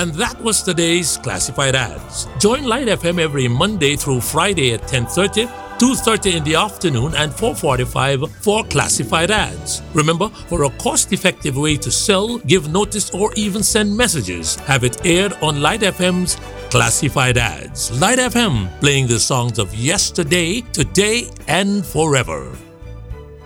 And that was today's Classified Ads. Join Light FM every Monday through Friday at 10:30, 2:30 in the afternoon, and 4:45 for Classified Ads. Remember, for a cost-effective way to sell, give notice, or even send messages, have it aired on Light FM's Classified Ads. Light FM, playing the songs of yesterday, today, and forever.